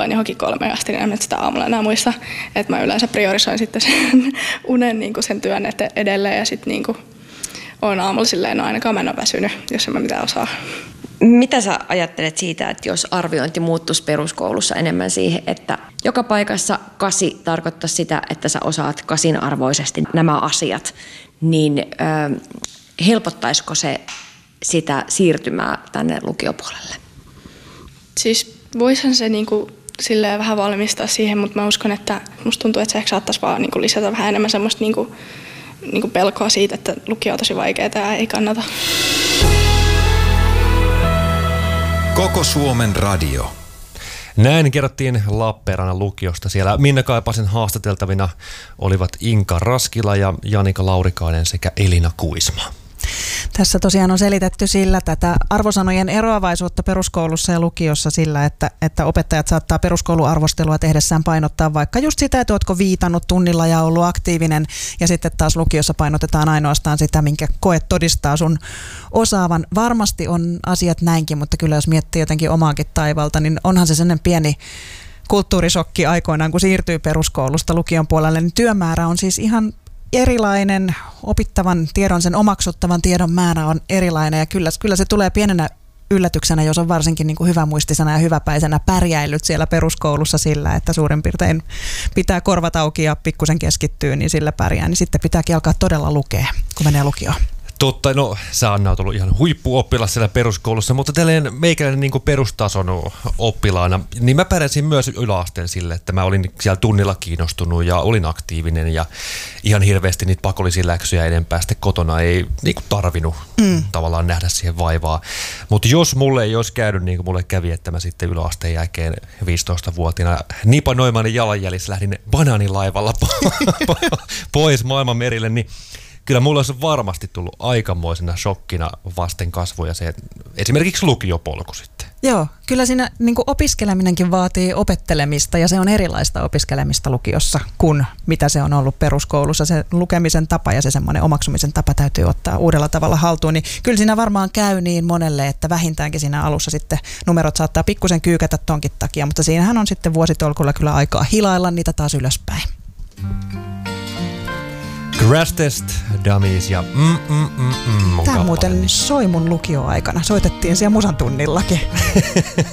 nukkumaan johonkin 3 asti, niin en sitä aamulla enää muista. Että mä yleensä priorisoin sitten sen unen niin kuin sen työn edelleen ja sitten niin kuin on aamulla silleen, no ainakaan mä en ole väsynyt, jos en mä mitään osaa. Mitä sä ajattelet siitä, että jos arviointi muuttuisi peruskoulussa enemmän siihen, että joka paikassa 8 tarkoittaa sitä, että sä osaat 8 arvoisesti nämä asiat, niin helpottaisiko se sitä siirtymää tänne lukiopuolelle? Siis voisihan se niinku silleen vähän valmistaa siihen, mutta mä uskon, että musta tuntuu, että se ehkä saattaisi vaan niinku lisätä vähän enemmän semmoista niinku pelkoa siitä, että lukio on tosi vaikeaa ja ei kannata. Koko Suomen radio. Näin kerrottiin Lappeenrannan lukiosta. Siellä Minna Kaipasen haastateltavina olivat Inka Raskila ja Janika Laurikainen sekä Elina Kuisma. Tässä tosiaan on selitetty sillä tätä arvosanojen eroavaisuutta peruskoulussa ja lukiossa sillä, että opettajat saattaa peruskouluarvostelua tehdessään painottaa vaikka just sitä, että ootko viitannut tunnilla ja ollut aktiivinen, ja sitten taas lukiossa painotetaan ainoastaan sitä, minkä koe todistaa sun osaavan. Varmasti on asiat näinkin, mutta kyllä jos miettii jotenkin omaakin taivalta, niin onhan se sellainen pieni kulttuurisokki aikoinaan, kun siirtyy peruskoulusta lukion puolelle, niin työmäärä on siis ihan erilainen, opittavan tiedon, sen omaksuttavan tiedon määrä on erilainen ja kyllä se tulee pienenä yllätyksenä, jos on varsinkin niin kuin hyvämuistisena ja hyväpäisenä pärjäillyt siellä peruskoulussa sillä, että suurin piirtein pitää korvat auki ja pikkusen keskittyy, niin sillä pärjää, niin sitten pitääkin alkaa todella lukea, kun menee lukioon. Totta, no sä Anna oot ollut ihan huippuoppilas siellä peruskoulussa, mutta tälleen meikäläinen niin kuin perustason oppilaana, niin mä pärjäsin myös yläasteen sille, että mä olin siellä tunnilla kiinnostunut ja olin aktiivinen ja ihan hirveästi niitä pakollisia läksyjä enempää sitten kotona ei niin kuin tarvinnut tavallaan nähdä siihen vaivaa. Mutta jos mulle ei olisi käynyt niin kuin mulle kävi, että mä sitten yläasteen jälkeen 15-vuotiaana Nipa Noimanin jalanjäljissä lähdin banaanilaivalla pois maailman merille, niin kyllä mulla olisi varmasti tullut aikamoisena shokkina vasten kasvoja se esimerkiksi lukiopolku sitten. Joo, kyllä siinä niin kuin opiskeleminenkin vaatii opettelemista ja se on erilaista opiskelemista lukiossa kuin mitä se on ollut peruskoulussa. Se lukemisen tapa ja se semmoinen omaksumisen tapa täytyy ottaa uudella tavalla haltuun. Niin kyllä siinä varmaan käy niin monelle, että vähintäänkin siinä alussa sitten numerot saattaa pikkusen kyykätä tonkin takia, mutta siinähän on sitten vuositolkulla kyllä aikaa hilailla niitä taas ylöspäin. Crash Test Dummies ja Tämä muuten soi mun lukioaikana. Soitettiin siellä musan tunnillakin.